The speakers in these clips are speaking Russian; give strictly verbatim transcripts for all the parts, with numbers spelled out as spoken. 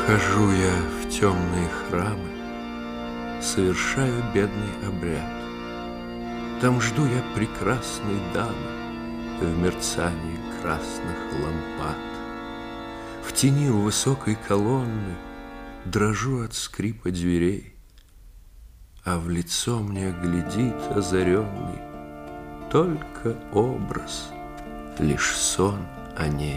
Вхожу я в темные храмы, совершаю бедный обряд. Там жду я прекрасной дамы в мерцании красных лампад. В тени у высокой колонны дрожу от скрипа дверей, а в лицо мне глядит озаренный только образ, лишь сон о ней.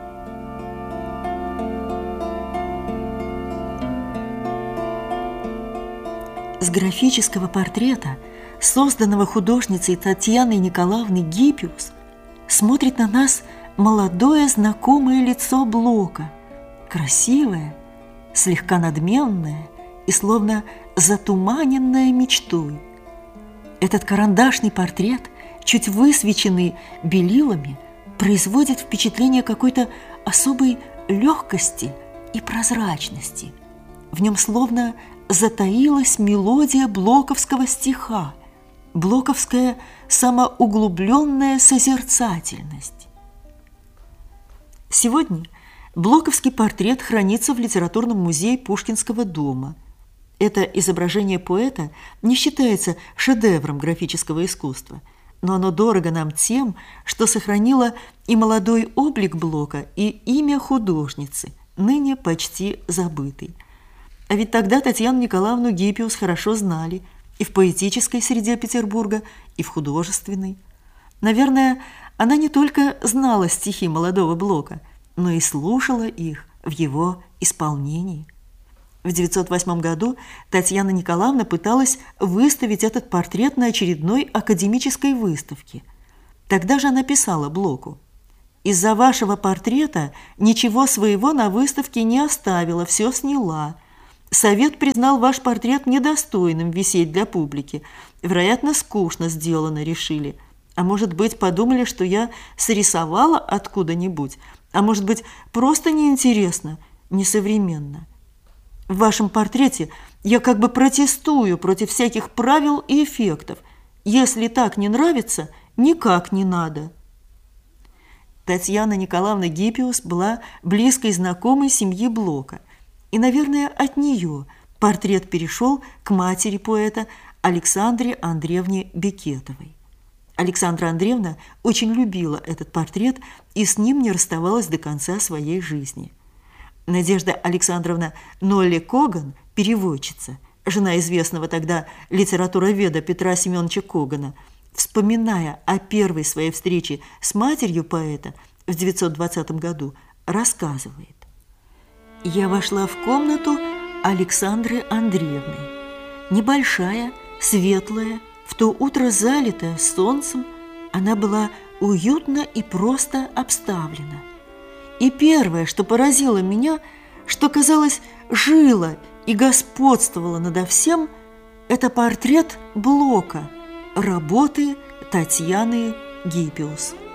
С графического портрета, созданного художницей Татьяной Николаевной Гиппиус, смотрит на нас молодое знакомое лицо Блока, красивое, слегка надменное и словно затуманенное мечтой. Этот карандашный портрет, чуть высвеченный белилами, производит впечатление какой-то особой легкости и прозрачности. В нем словно затаилась мелодия блоковского стиха, блоковская самоуглубленная созерцательность. Сегодня блоковский портрет хранится в литературном музее Пушкинского дома. Это изображение поэта не считается шедевром графического искусства, но оно дорого нам тем, что сохранило и молодой облик Блока, и имя художницы, ныне почти забытой. А ведь тогда Татьяну Николаевну Гиппиус хорошо знали и в поэтической среде Петербурга, и в художественной. Наверное, она не только знала стихи молодого Блока, но и слушала их в его исполнении. В девятьсот восьмом году Татьяна Николаевна пыталась выставить этот портрет на очередной академической выставке. Тогда же она писала Блоку: «Из-за вашего портрета ничего своего на выставке не оставила, все сняла. Совет признал ваш портрет недостойным висеть для публики. Вероятно, скучно сделано, решили. А может быть, подумали, что я срисовала откуда-нибудь. А может быть, просто неинтересно, несовременно. В вашем портрете я как бы протестую против всяких правил и эффектов. Если так не нравится, никак не надо». Татьяна Николаевна Гиппиус была близкой знакомой семьи Блока. И, наверное, от нее портрет перешел к матери поэта Александре Андреевне Бекетовой. Александра Андреевна очень любила этот портрет и с ним не расставалась до конца своей жизни. Надежда Александровна Нолли-Коган, переводчица, жена известного тогда литературоведа Петра Семеновича Когана, вспоминая о первой своей встрече с матерью поэта в девятьсот двадцатом году, рассказывает: «Я вошла в комнату Александры Андреевны. Небольшая, светлая, в то утро залитая солнцем, она была уютно и просто обставлена. И первое, что поразило меня, что, казалось, жило и господствовало надо всем, это портрет Блока, работы Татьяны Гиппиус».